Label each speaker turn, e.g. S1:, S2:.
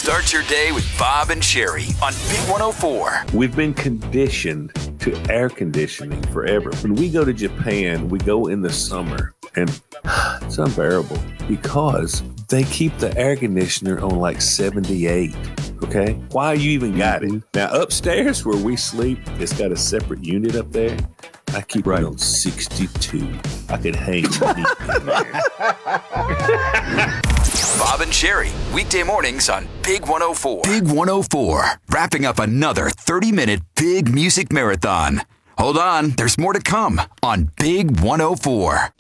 S1: Start your day with Bob and Sherry on Big 104.
S2: We've been conditioned to air conditioning forever. When we go to Japan, we go in the summer, and it's unbearable because they keep the air conditioner on like 78. Okay? Why you even got it? Now, upstairs where we sleep, it's got a separate unit up there. I keep it on 62. I could hang anything in there.
S1: Bob and Sherry, weekday mornings on Big 104. Big 104, wrapping up another 30-minute big music marathon. Hold on, there's more to come on Big 104.